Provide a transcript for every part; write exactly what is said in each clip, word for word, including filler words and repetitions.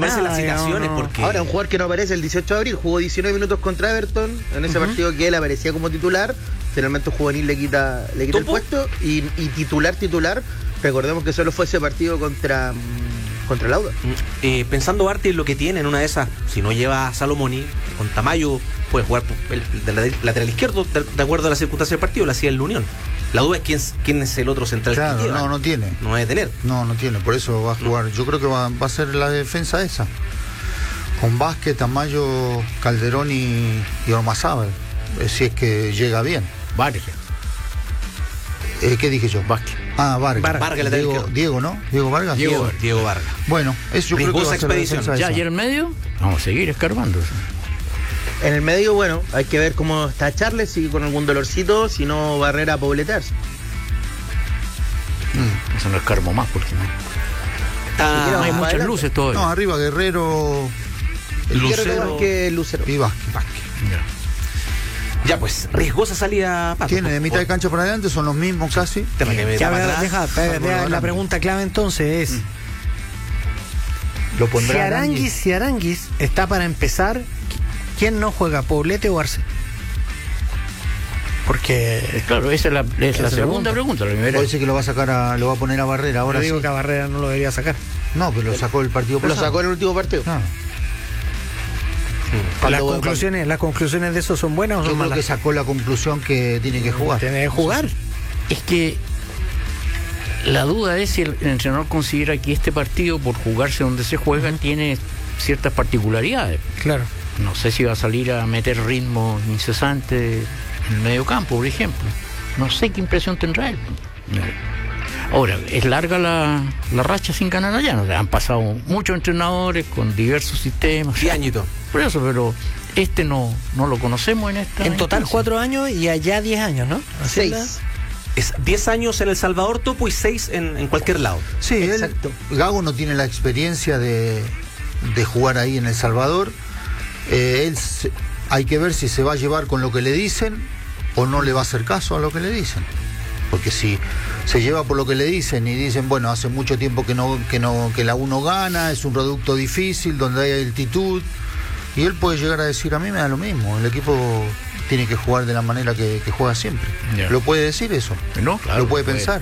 aparecen nada, las citaciones digamos, no. porque... Ahora, un jugador que no aparece el dieciocho de abril, jugó diecinueve minutos contra Everton, en ese uh-huh. partido que él aparecía como titular, finalmente un juvenil le quita, le quita el puesto, y, y titular, titular, recordemos que solo fue ese partido contra... contra el Auda. Eh, pensando Barty en lo que tiene, en una de esas, si no lleva a Salomoni, con Tamayo puede jugar el, el, el lateral izquierdo, de, de acuerdo a las circunstancias del partido, lo hacía el Unión. La duda es quién, quién es el otro central. Claro, que lleva. no, no tiene. No debe tener. No, no tiene, por eso va a jugar. No. Yo creo que va, va a ser la defensa esa. Con Vázquez, Tamayo, Calderón y, y Ormazábal. Eh, si es que llega bien. Vargas. Eh, ¿Qué dije yo? Vázquez. Ah, Vargas. Vargas, Vargas Diego, Diego, ¿no? Diego Vargas. Diego, Diego, Diego Vargas. Bueno, eso yo creo que va a ser expedición. la Ya, esa. ¿y el medio? Vamos a seguir escarbando. En el medio, bueno, hay que ver cómo está Charles, si con algún dolorcito, si no Barrera a pobletarse. Mm, eso no escarbo más, porque no. Ah, no hay muchas adelante. luces todavía. No, arriba Guerrero, Lucero, que Lucero. y Vázquez. Vázquez. Ya. ya pues, riesgosa salida, Pato. Tiene de mitad de cancha para adelante, son los mismos casi. Te que me Ya, para deja, atrás. deja, deja, la pregunta clave entonces es, Mm. Lo pondrá si Aranguis, si Aranguis está para empezar, ¿quién no juega, Poblete o Arce? Porque Claro, esa es la, es la segunda pregunta. La primera. Puede ser que lo va a sacar a, lo va a poner a Barrera ahora. ahora digo sí. que a Barrera no lo debería sacar. No, pero lo sacó el partido Lo pasado. sacó en el último partido. Ah, Las Cuando- conclusiones, las conclusiones de eso son buenas o yo son creo malas. que sacó la conclusión que tiene que jugar. Tiene que jugar. Es que la duda es si el, el entrenador considera que este partido, por jugarse donde se juega, uh-huh. tiene ciertas particularidades. Claro. No sé si va a salir a meter ritmo incesante en el medio campo, por ejemplo. No sé qué impresión tendrá él. Ahora, es larga la, la racha sin ganar allá. ¿No? Han pasado muchos entrenadores con diversos sistemas. Y añito. Por eso, pero este no, no lo conocemos en esta. En total instancia. cuatro años y allá diez años, ¿no? Así es la- Seis. Es diez años en El Salvador, Topo, y seis en, en cualquier lado. Sí, él, Exacto. Gago no tiene la experiencia de, de jugar ahí en El Salvador. Eh, él se- hay que ver si se va a llevar con lo que le dicen o no le va a hacer caso a lo que le dicen. Porque si se lleva por lo que le dicen y dicen, bueno, hace mucho tiempo que no que no que la uno gana, es un producto difícil donde hay altitud, y él puede llegar a decir, a mí me da lo mismo, el equipo tiene que jugar de la manera que, que juega siempre. Ya. Lo puede decir eso. No, claro, lo puede puede. pensar.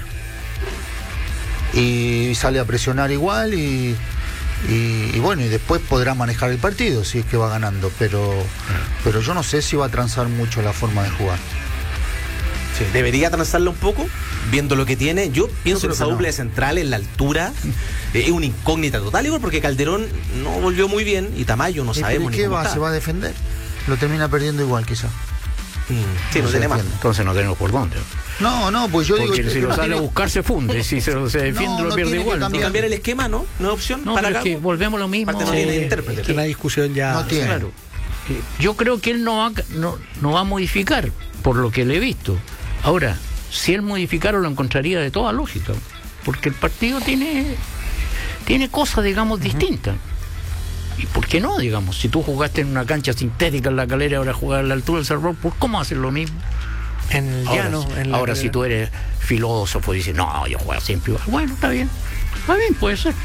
Y sale a presionar igual y, y, y bueno, y después podrá manejar el partido si es que va ganando, pero, pero yo no sé si va a transar mucho la forma de jugar. Sí, debería transarla un poco, viendo lo que tiene. Yo pienso Yo que creo esa que doble no. central en la altura eh, es una incógnita total, igual porque Calderón no volvió muy bien y Tamayo no ¿Y sabemos pero ni qué cómo va? está. ¿Se va a defender? Lo termina perdiendo igual quizá. Mm, sí, no, No se tiene más. defiende. Entonces no tenemos por dónde. No, no, pues yo Porque digo si que lo no sale a tiene- buscar se funde. Si se, se defiende No, lo no pierde tiene que igual. ¿Y cambiar. cambiar el esquema, no? ¿No es opción No, para pero es Gago? que volvemos a lo mismo. Aparte no Sí, tiene intérprete. es que que- la discusión ya... No tiene. Claro. Eh, Yo creo que él no va, a- no, no va a modificar, por lo que le he visto. Ahora, si él modificara, lo encontraría de toda lógica. Porque el partido tiene, tiene cosas, digamos, uh-huh. distintas. ¿Y por qué no, digamos? Si tú jugaste en una cancha sintética en La Calera, ahora jugar a la altura del Salvador, ¿por cómo hacer lo mismo? En el Ahora, llano. en la ahora si tú eres filósofo y dices, no, yo juego siempre igual. Bueno, está bien. Está bien, puede ser.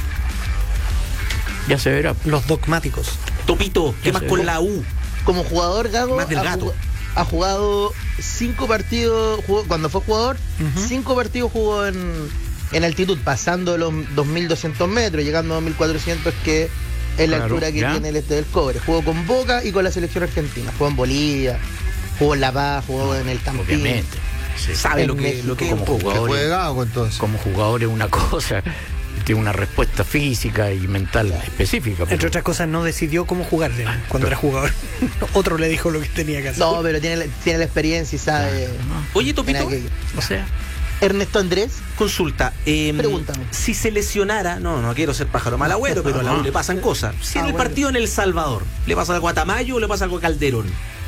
Ya se verá. Los dogmáticos. Topito, ¿qué Ya más sé. con la U? Como jugador, Gago Más del ha, gato. jug- ha jugado cinco partidos, jugó- cuando fue jugador, Ujú. cinco partidos jugó en, en altitud, pasando los dos mil doscientos metros, llegando a dos mil cuatrocientos, que es la Claro, altura que ya. tiene el este del Cobre. Jugó con Boca y con la selección argentina. Jugó en Bolivia, jugó en La Paz, jugó en el Campín. Obviamente. Sí. Sabe En lo que, México. lo que es Como un poco. Que jugador. juegue Gago entonces. Como jugador es una cosa, tiene una respuesta física y mental específica. pero- Entre otras cosas, no decidió cómo jugar de- cuando pero- era jugador. Otro le dijo lo que tenía que hacer. No, pero tiene, la- tiene la experiencia y sabe. Oye, Topito, en aquello. O sea, Ernesto Andrés, consulta. Eh, Pregúntame. Si se lesionara, no, no quiero ser pájaro mal agüero, pero a la U le pasan cosas. Si en Ah, el bueno. partido en El Salvador le pasa algo a Tamayo o le pasa algo a Calderón,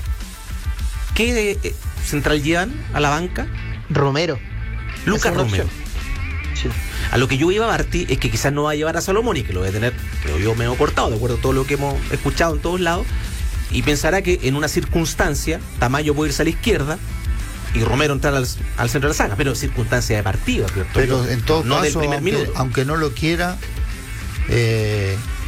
¿qué eh, central llevan a la banca? Romero. Lucas Esa es una Romero. opción. Sí. A lo que yo iba, Barty, es que quizás no va a llevar a Salomón, que lo debe tener, creo yo, medio cortado, de acuerdo a todo lo que hemos escuchado en todos lados, y pensará que en una circunstancia Tamayo puede irse a la izquierda y Romero entrar al, al centro de la saga, pero circunstancia de partido, ¿cierto? Pero Yo, en todo no del caso, primer aunque, minuto. aunque no lo quiera, eh,